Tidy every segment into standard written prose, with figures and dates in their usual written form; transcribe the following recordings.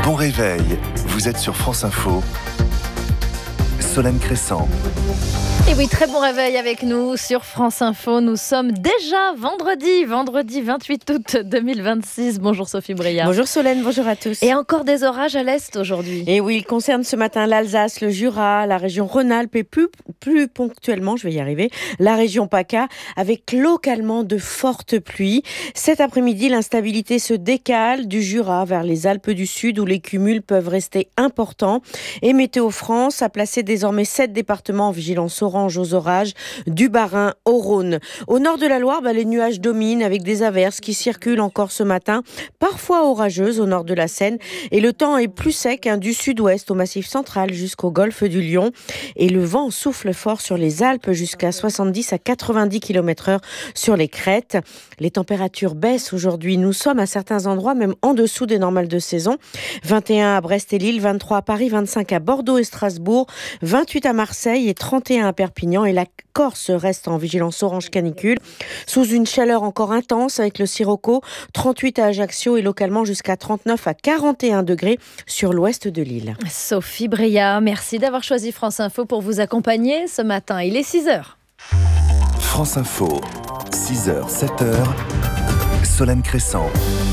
Bon réveil, vous êtes sur France Info. Solène Crescent. Et oui, très bon réveil avec nous sur France Info. Nous sommes déjà vendredi 28 août 2026. Bonjour Sophie Breillat. Bonjour Solène, bonjour à tous. Et encore des orages à l'est aujourd'hui. Et oui, il concerne ce matin l'Alsace, le Jura, la région Rhône-Alpes et plus ponctuellement, je vais y arriver, la région PACA, avec localement de fortes pluies. Cet après-midi, l'instabilité se décale du Jura vers les Alpes du Sud où les cumuls peuvent rester importants. Et Météo France a placé désormais 7 départements en vigilance orange aux orages, du Bas-Rhin au Rhône. Au nord de la Loire, les nuages dominent avec des averses qui circulent encore ce matin, parfois orageuses au nord de la Seine. Et le temps est plus sec du sud-ouest au Massif central jusqu'au golfe du Lion. Et le vent souffle fort sur les Alpes jusqu'à 70 à 90 km/h sur les crêtes. Les températures baissent aujourd'hui. Nous sommes à certains endroits même en dessous des normales de saison. 21 à Brest et Lille, 23 à Paris, 25 à Bordeaux et Strasbourg, 28 à Marseille et 31 à Perpignan. Et la Corse reste en vigilance orange canicule sous une chaleur encore intense avec le sirocco, 38 à Ajaccio et localement jusqu'à 39 à 41 degrés sur l'ouest de l'île. Sophie Breillat, merci d'avoir choisi France Info pour vous accompagner ce matin. Il est 6h. France Info, 6h, 7h, Solène Crescent.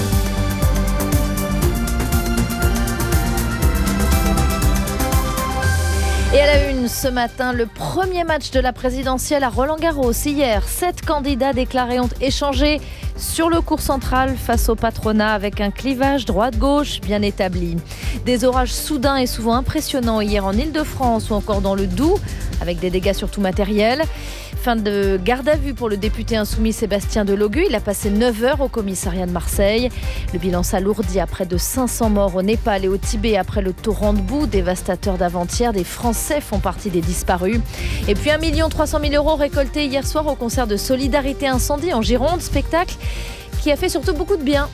Et à la une ce matin, le premier match de la présidentielle à Roland-Garros. Hier, 7 candidats déclarés ont échangé sur le court central face au patronat avec un clivage droite-gauche bien établi. Des orages soudains et souvent impressionnants hier en Île-de-France ou encore dans le Doubs avec des dégâts sur tout matériel. Fin de garde à vue pour le député insoumis Sébastien Delogu. Il a passé 9 heures au commissariat de Marseille. Le bilan s'alourdit à près de 500 morts au Népal et au Tibet après le torrent de boue dévastateur d'avant-hier. Des Français font partie des disparus. Et puis 1 300 000 € récoltés hier soir au concert de Solidarité Incendie en Gironde. Spectacle qui a fait surtout beaucoup de bien.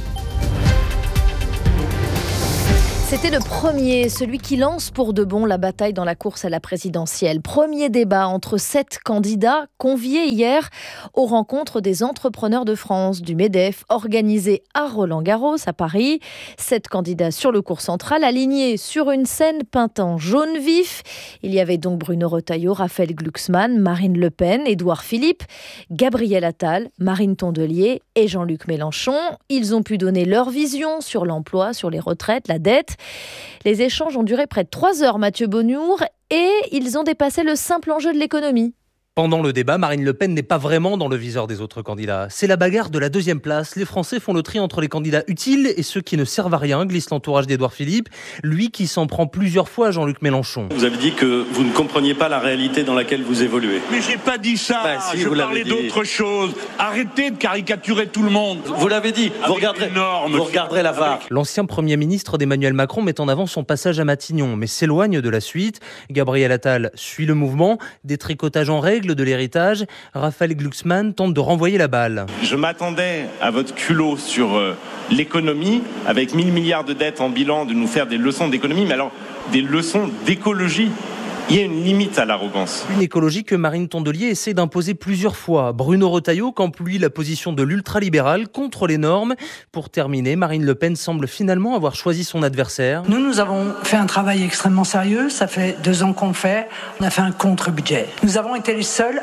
C'était le premier, celui qui lance pour de bon la bataille dans la course à la présidentielle. Premier débat entre 7 candidats conviés hier aux rencontres des entrepreneurs de France du MEDEF organisé à Roland-Garros à Paris. 7 candidats sur le court central alignés sur une scène peinte en jaune vif. Il y avait donc Bruno Retailleau, Raphaël Glucksmann, Marine Le Pen, Édouard Philippe, Gabriel Attal, Marine Tondelier et Jean-Luc Mélenchon. Ils ont pu donner leur vision sur l'emploi, sur les retraites, la dette. Les échanges ont duré près de 3 heures, Mathieu Bonnour, et ils ont dépassé le simple enjeu de l'économie. Pendant le débat, Marine Le Pen n'est pas vraiment dans le viseur des autres candidats. C'est la bagarre de la deuxième place. Les Français font le tri entre les candidats utiles et ceux qui ne servent à rien, glisse l'entourage d'Édouard Philippe, lui qui s'en prend plusieurs fois à Jean-Luc Mélenchon. Vous avez dit que vous ne compreniez pas la réalité dans laquelle vous évoluez. Mais j'ai pas dit ça, si, je parlais d'autre chose. Arrêtez de caricaturer tout le monde. Vous l'avez dit, vous regarderez la VAR. L'ancien Premier ministre d'Emmanuel Macron met en avant son passage à Matignon, mais s'éloigne de la suite. Gabriel Attal suit le mouvement, détricotage en règle de l'héritage. Raphaël Glucksmann tente de renvoyer la balle. Je m'attendais à votre culot sur l'économie, avec 1000 milliards de dettes en bilan, de nous faire des leçons d'économie, mais alors des leçons d'écologie. Il y a une limite à l'arrogance. Une écologie que Marine Tondelier essaie d'imposer plusieurs fois. Bruno Retailleau campe lui la position de l'ultralibéral contre les normes. Pour terminer, Marine Le Pen semble finalement avoir choisi son adversaire. Nous avons fait un travail extrêmement sérieux. Ça fait 2 ans qu'on le fait. On a fait un contre-budget. Nous avons été les seuls.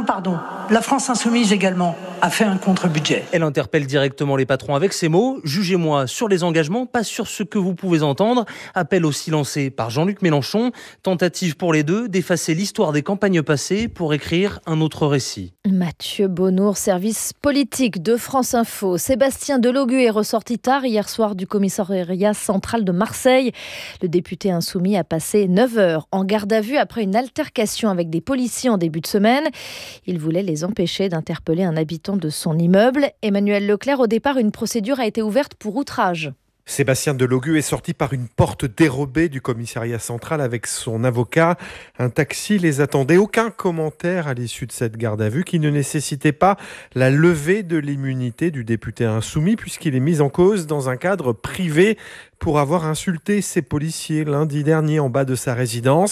La France Insoumise également a fait un contre-budget. Elle interpelle directement les patrons avec ces mots. Jugez-moi sur les engagements, pas sur ce que vous pouvez entendre. Appel aussi lancé par Jean-Luc Mélenchon. Tentative pour les deux d'effacer l'histoire des campagnes passées pour écrire un autre récit. Mathieu Bonnour, service politique de France Info. Sébastien Delogu est ressorti tard hier soir du commissariat central de Marseille. Le député insoumis a passé 9 heures en garde à vue après une altercation avec des policiers en début de semaine. Il voulait les empêcher d'interpeller un habitant de son immeuble. Emmanuel Leclerc, au départ, une procédure a été ouverte pour outrage. Sébastien Delogu est sorti par une porte dérobée du commissariat central avec son avocat. Un taxi les attendait. Aucun commentaire à l'issue de cette garde à vue qui ne nécessitait pas la levée de l'immunité du député insoumis puisqu'il est mis en cause dans un cadre privé pour avoir insulté ses policiers lundi dernier en bas de sa résidence.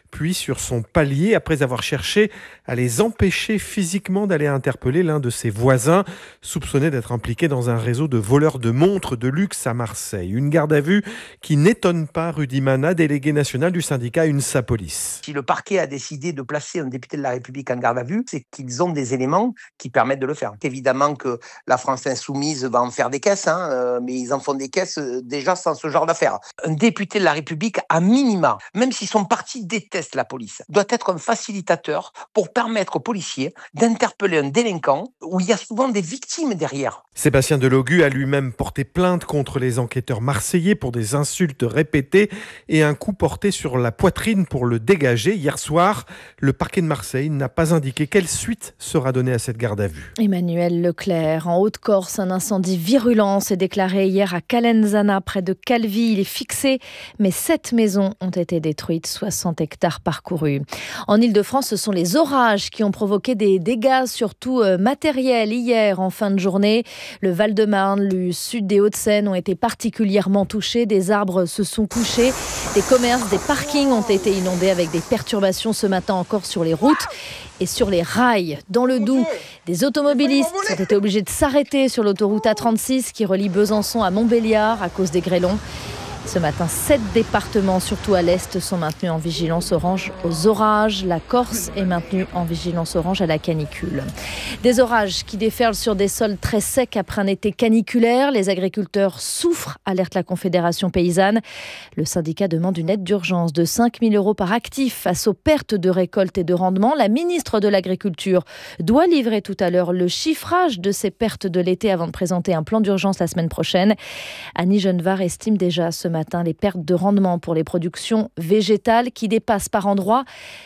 puis sur son palier après avoir cherché à les empêcher physiquement d'aller interpeller l'un de ses voisins, soupçonné d'être impliqué dans un réseau de voleurs de montres de luxe à Marseille. Une garde à vue qui n'étonne pas Rudy Mana, délégué national du syndicat UNSA Police. Si le parquet a décidé de placer un député de la République en garde à vue, c'est qu'ils ont des éléments qui permettent de le faire. Évidemment que la France insoumise va en faire des caisses, mais ils en font des caisses déjà sans ce genre d'affaires. Un député de la République, à minima, même si son parti déteste la police, doit être un facilitateur pour permettre aux policiers d'interpeller un délinquant où il y a souvent des victimes derrière. Sébastien Delogu a lui-même porté plainte contre les enquêteurs marseillais pour des insultes répétées et un coup porté sur la poitrine pour le dégager. Hier soir, le parquet de Marseille n'a pas indiqué quelle suite sera donnée à cette garde à vue. Emmanuel Leclerc, en Haute-Corse, un incendie virulent s'est déclaré hier à Calenzana, près de Calvi. Il est fixé, mais 7 maisons ont été détruites, 60 hectares parcourus. En Ile-de-France, ce sont les orages qui ont provoqué des dégâts, surtout matériels, hier en fin de journée. Le Val-de-Marne, le sud des Hauts-de-Seine ont été particulièrement touchés. Des arbres se sont couchés. Des commerces, des parkings ont été inondés avec des perturbations ce matin encore sur les routes et sur les rails. Dans le Doubs, des automobilistes ont été obligés de s'arrêter sur l'autoroute A36 qui relie Besançon à Montbéliard à cause des grêlons. Ce matin, 7 départements, surtout à l'Est, sont maintenus en vigilance orange aux orages. La Corse est maintenue en vigilance orange à la canicule. Des orages qui déferlent sur des sols très secs après un été caniculaire. Les agriculteurs souffrent, alerte la Confédération paysanne. Le syndicat demande une aide d'urgence de 5 000 € par actif face aux pertes de récolte et de rendement. La ministre de l'Agriculture doit livrer tout à l'heure le chiffrage de ces pertes de l'été avant de présenter un plan d'urgence la semaine prochaine. Annie Genevard estime déjà ce matin les pertes de rendement pour les productions végétales qui dépassent par endroits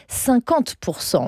50%.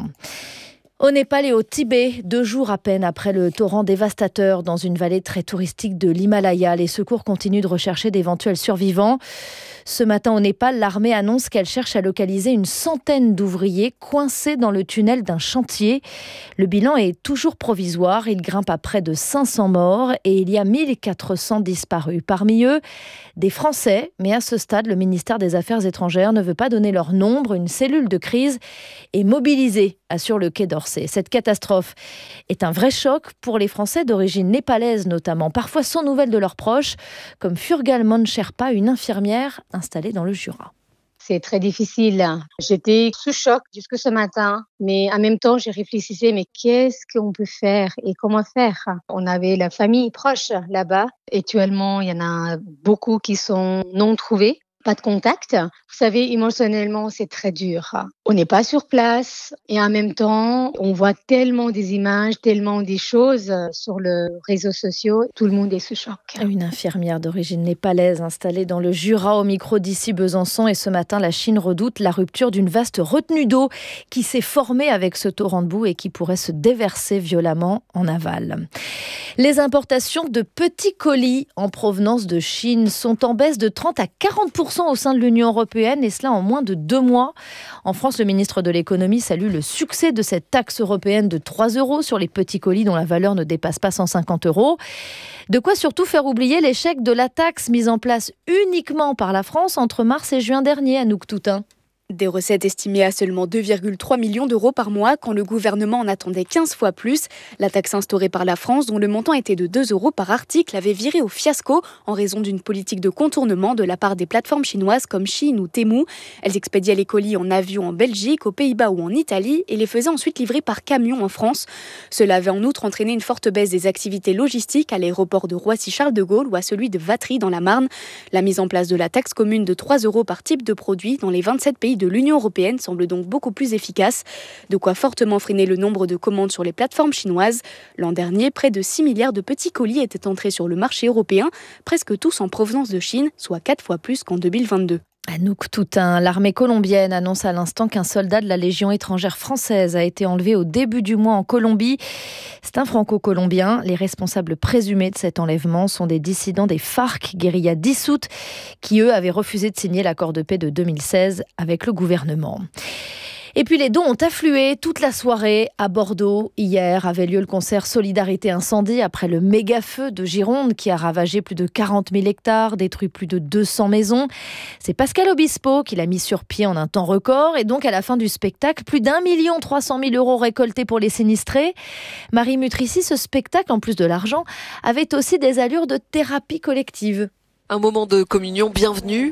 Au Népal et au Tibet, 2 jours à peine après le torrent dévastateur dans une vallée très touristique de l'Himalaya, les secours continuent de rechercher d'éventuels survivants. Ce matin au Népal, l'armée annonce qu'elle cherche à localiser une centaine d'ouvriers coincés dans le tunnel d'un chantier. Le bilan est toujours provisoire, il grimpe à près de 500 morts et il y a 1400 disparus. Parmi eux, des Français, mais à ce stade, le ministère des Affaires étrangères ne veut pas donner leur nombre. Une cellule de crise est mobilisée, assure le Quai d'Orsay. Cette catastrophe est un vrai choc pour les Français d'origine népalaise notamment, parfois sans nouvelles de leurs proches, comme Furgal Sherpa, une infirmière installée dans le Jura. C'est très difficile. J'étais sous choc jusque ce matin, mais en même temps, je réfléchissais, mais qu'est-ce qu'on peut faire et comment faire? On avait la famille proche là-bas. Actuellement, il y en a beaucoup qui sont non trouvés. Pas de contact. Vous savez, émotionnellement, c'est très dur. On n'est pas sur place et en même temps, on voit tellement des images, tellement des choses sur les réseaux sociaux. Tout le monde est sous choc. Une infirmière d'origine népalaise installée dans le Jura au micro d'ici Besançon. Et ce matin, la Chine redoute la rupture d'une vaste retenue d'eau qui s'est formée avec ce torrent de boue et qui pourrait se déverser violemment en aval. Les importations de petits colis en provenance de Chine sont en baisse de 30 à 40% au sein de l'Union européenne et cela en moins de 2 mois. En France, le ministre de l'économie salue le succès de cette taxe européenne de 3 € sur les petits colis dont la valeur ne dépasse pas 150 €. De quoi surtout faire oublier l'échec de la taxe mise en place uniquement par la France entre mars et juin dernier, Anouk Toutain. Des recettes estimées à seulement 2,3 millions d'euros par mois quand le gouvernement en attendait 15 fois plus. La taxe instaurée par la France, dont le montant était de 2 € par article, avait viré au fiasco en raison d'une politique de contournement de la part des plateformes chinoises comme Shein ou Temu. Elles expédiaient les colis en avion en Belgique, aux Pays-Bas ou en Italie et les faisaient ensuite livrer par camion en France. Cela avait en outre entraîné une forte baisse des activités logistiques à l'aéroport de Roissy-Charles de Gaulle ou à celui de Vatry dans la Marne. La mise en place de la taxe commune de 3 € par type de produit dans les 27 pays de l'Union européenne semble donc beaucoup plus efficace, de quoi fortement freiner le nombre de commandes sur les plateformes chinoises. L'an dernier, près de 6 milliards de petits colis étaient entrés sur le marché européen, presque tous en provenance de Chine, soit 4 fois plus qu'en 2022. Anouk Toutain, l'armée colombienne annonce à l'instant qu'un soldat de la Légion étrangère française a été enlevé au début du mois en Colombie. C'est un franco-colombien. Les responsables présumés de cet enlèvement sont des dissidents des FARC, guérilla dissoute, qui eux avaient refusé de signer l'accord de paix de 2016 avec le gouvernement. Et puis les dons ont afflué toute la soirée à Bordeaux. Hier avait lieu le concert Solidarité Incendie après le méga-feu de Gironde qui a ravagé plus de 40 000 hectares, détruit plus de 200 maisons. C'est Pascal Obispo qui l'a mis sur pied en un temps record et donc à la fin du spectacle, plus d'1 300 000 € récoltés pour les sinistrés. Marie Mutrici, ce spectacle, en plus de l'argent, avait aussi des allures de thérapie collective. Un moment de communion bienvenu.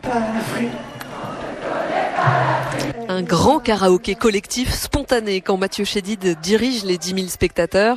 Un grand karaoké collectif spontané quand Mathieu Chédid dirige les 10 000 spectateurs.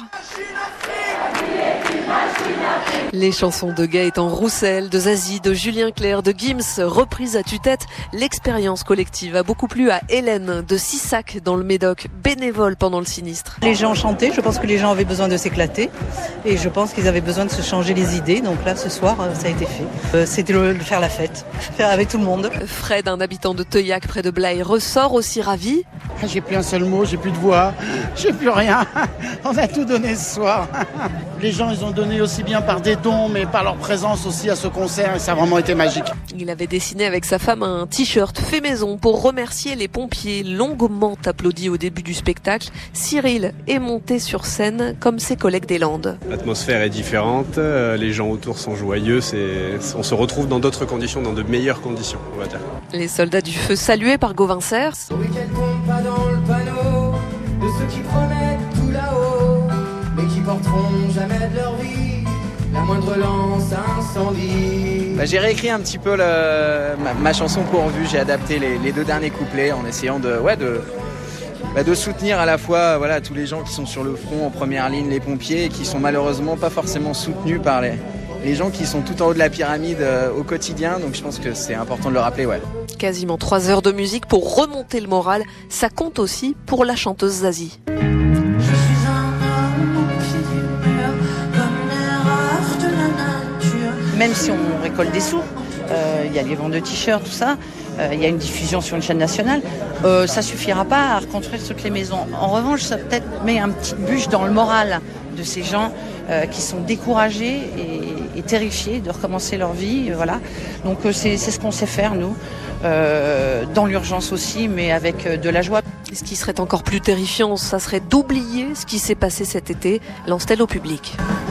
Les chansons de Gaëtan Roussel, de Zazie, de Julien Clerc, de Gims, reprises à tue-tête. L'expérience collective a beaucoup plu à Hélène de Sissac dans le Médoc, bénévole pendant le sinistre. Les gens chantaient, je pense que les gens avaient besoin de s'éclater et je pense qu'ils avaient besoin de se changer les idées. Donc là, ce soir, ça a été fait. C'était de faire la fête, faire avec tout le monde. Fred, un habitant de Teuillac près de Blaye, ressort aussi ravi. J'ai plus un seul mot, j'ai plus de voix, j'ai plus rien. On a tout donné ce soir. Les gens, ils ont donné aussi bien par des dons, mais par leur présence aussi à ce concert, et ça a vraiment été magique. Il avait dessiné avec sa femme un t-shirt fait maison pour remercier les pompiers, longuement applaudis au début du spectacle. Cyril est monté sur scène comme ses collègues des Landes. L'atmosphère est différente, les gens autour sont joyeux, on se retrouve dans d'autres conditions, dans de meilleures conditions, on va dire. Les soldats du feu salués par Gauvin Serre. Pas dans le panneau de ceux qui promettent tout là-haut, mais qui porteront jamais de leur vie la moindre lance incendie. J'ai réécrit un petit peu ma chanson pourvue, j'ai adapté les 2 derniers couplets en essayant de soutenir à la fois tous les gens qui sont sur le front en première ligne, les pompiers, et qui sont malheureusement pas forcément soutenus par les gens qui sont tout en haut de la pyramide au quotidien, donc je pense que c'est important de le rappeler. Quasiment 3 heures de musique pour remonter le moral, ça compte aussi pour la chanteuse Zazie. Même si on récolte des sous, il y a les ventes de t-shirts, tout ça, il y a une diffusion sur une chaîne nationale, ça suffira pas à reconstruire toutes les maisons. En revanche, ça peut-être met un petit bûche dans le moral de ces gens qui sont découragés et terrifiés de recommencer leur vie. Voilà. Donc c'est ce qu'on sait faire, nous, dans l'urgence aussi, mais avec de la joie. Ce qui serait encore plus terrifiant, ça serait d'oublier ce qui s'est passé cet été, lance-t-elle au public.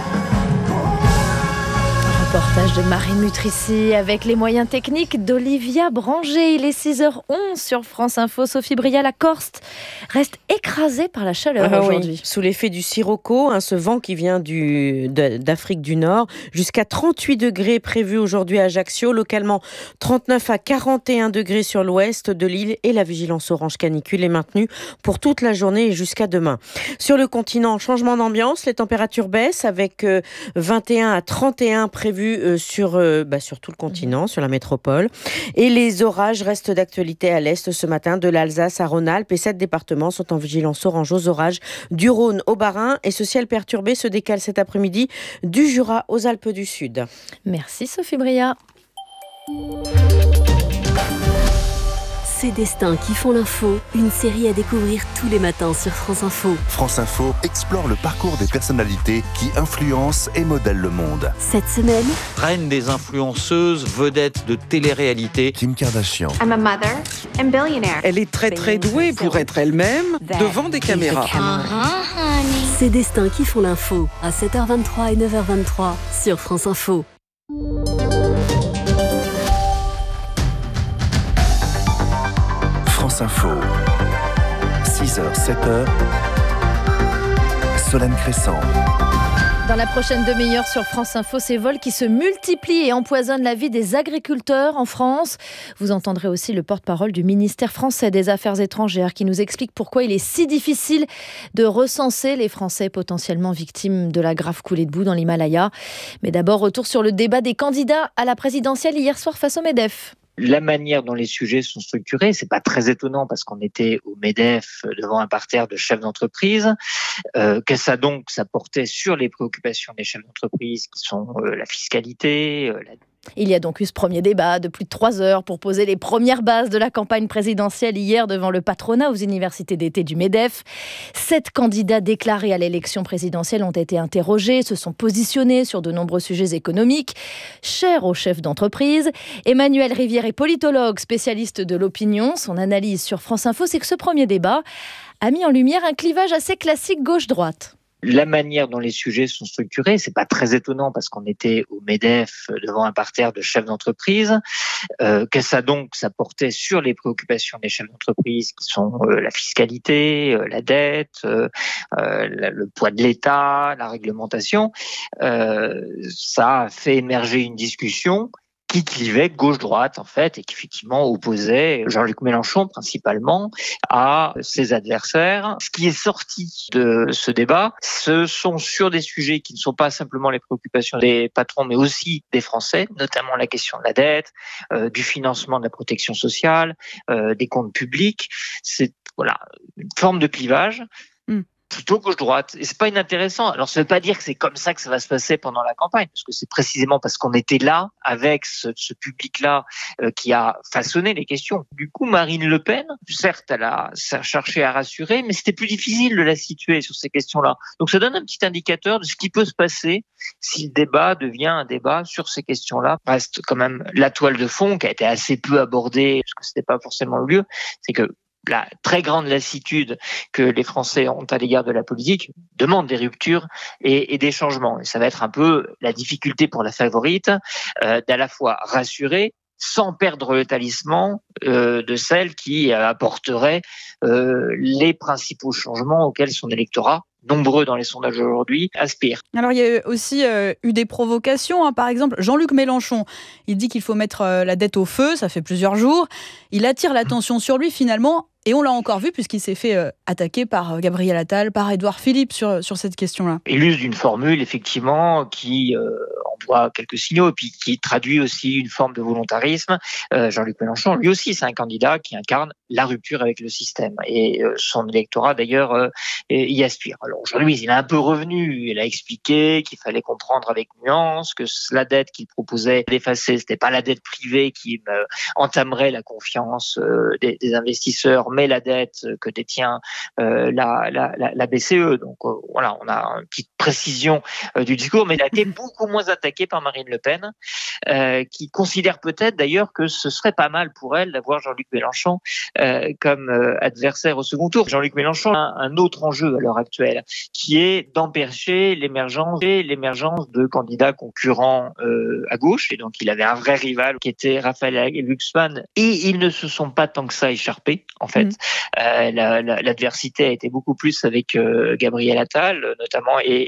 Reportage de Marie Mutrici avec les moyens techniques d'Olivia Branger. Il est 6h11 sur France Info. Sophie Bria, la Corse reste écrasée par la chaleur aujourd'hui. Oui. Sous l'effet du sirocco, ce vent qui vient d'Afrique du Nord, jusqu'à 38 degrés prévus aujourd'hui à Ajaccio, localement 39 à 41 degrés sur l'ouest de l'île et la vigilance orange canicule est maintenue pour toute la journée et jusqu'à demain. Sur le continent, changement d'ambiance, les températures baissent avec 21 à 31 prévus sur tout le continent, sur la métropole. Et les orages restent d'actualité à l'est ce matin, de l'Alsace à Rhône-Alpes, et 7 départements sont en vigilance orange aux orages, du Rhône au Bas-Rhin, et ce ciel perturbé se décale cet après-midi du Jura aux Alpes du Sud. Merci Sophie Bria. Ces destins qui font l'info, une série à découvrir tous les matins sur France Info. France Info explore le parcours des personnalités qui influencent et modèlent le monde. Cette semaine, reine des influenceuses, vedette de télé-réalité, Kim Kardashian. I'm a mother and billionaire. Elle est très très douée pour être elle-même devant des caméras. Ces destins qui font l'info à 7h23 et 9h23 sur France Info. France Info, 6h, 7h, Solène Crescent. Dans la prochaine demi-heure sur France Info, ces vols qui se multiplient et empoisonnent la vie des agriculteurs en France. Vous entendrez aussi le porte-parole du ministère français des Affaires étrangères qui nous explique pourquoi il est si difficile de recenser les Français potentiellement victimes de la grave coulée de boue dans l'Himalaya. Mais d'abord, retour sur le débat des candidats à la présidentielle hier soir face au MEDEF. La manière dont les sujets sont structurés, c'est pas très étonnant parce qu'on était au MEDEF devant un parterre de chefs d'entreprise, que ça portait sur les préoccupations des chefs d'entreprise qui sont la fiscalité, la Il y a donc eu ce premier débat de plus de 3 heures pour poser les premières bases de la campagne présidentielle hier devant le patronat aux universités d'été du MEDEF. 7 candidats déclarés à l'élection présidentielle ont été interrogés, se sont positionnés sur de nombreux sujets économiques, chers aux chefs d'entreprise. Emmanuel Rivière est politologue, spécialiste de l'opinion. Son analyse sur France Info, c'est que ce premier débat a mis en lumière un clivage assez classique gauche-droite. La manière dont les sujets sont structurés, c'est pas très étonnant parce qu'on était au MEDEF devant un parterre de chefs d'entreprise, que ça portait sur les préoccupations des chefs d'entreprise qui sont la fiscalité, la dette, le poids de l'État, la réglementation. Ça a fait émerger une discussion qui clivait gauche-droite en fait et qui effectivement opposait Jean-Luc Mélenchon principalement à ses adversaires. Ce qui est sorti de ce débat, ce sont sur des sujets qui ne sont pas simplement les préoccupations des patrons mais aussi des Français, notamment la question de la dette, du financement de la protection sociale, des comptes publics. C'est une forme de clivage. Plutôt gauche-droite. Et c'est pas inintéressant. Alors, ça veut pas dire que c'est comme ça que ça va se passer pendant la campagne, parce que c'est précisément parce qu'on était là, avec ce public-là, qui a façonné les questions. Du coup, Marine Le Pen, certes, elle a cherché à rassurer, mais c'était plus difficile de la situer sur ces questions-là. Donc, ça donne un petit indicateur de ce qui peut se passer si le débat devient un débat sur ces questions-là. Reste quand même la toile de fond qui a été assez peu abordée, parce que c'était pas forcément le lieu, c'est que la très grande lassitude que les Français ont à l'égard de la politique demande des ruptures et des changements. Et ça va être un peu la difficulté pour la favorite d'à la fois rassurer sans perdre le talisman de celle qui apporterait les principaux changements auxquels son électorat, nombreux dans les sondages aujourd'hui, aspirent. Alors il y a aussi eu des provocations, par exemple Jean-Luc Mélenchon, il dit qu'il faut mettre la dette au feu, ça fait plusieurs jours, il attire l'attention sur lui finalement, et on l'a encore vu puisqu'il s'est fait attaquer par Gabriel Attal, par Édouard Philippe sur cette question-là. Il use d'une formule effectivement qui envoie quelques signaux et puis qui traduit aussi une forme de volontarisme. Jean-Luc Mélenchon, lui aussi, c'est un candidat qui incarne la rupture avec le système et son électorat d'ailleurs y aspire. Alors aujourd'hui, il est un peu revenu, il a expliqué qu'il fallait comprendre avec nuance que la dette qu'il proposait d'effacer, c'était pas la dette privée qui entamerait la confiance des investisseurs, mais la dette que détient la BCE. Donc voilà, on a une petite précision du discours, mais il a été beaucoup moins attaqué par Marine Le Pen, qui considère peut-être d'ailleurs que ce serait pas mal pour elle d'avoir Jean-Luc Mélenchon comme adversaire au second tour. Jean-Luc Mélenchon a un autre enjeu à l'heure actuelle, qui est d'empêcher l'émergence de candidats concurrents à gauche. Et donc il avait un vrai rival qui était Raphaël Glucksmann, et ils ne se sont pas tant que ça écharpés en fait. L'adversité a été beaucoup plus avec Gabriel Attal notamment et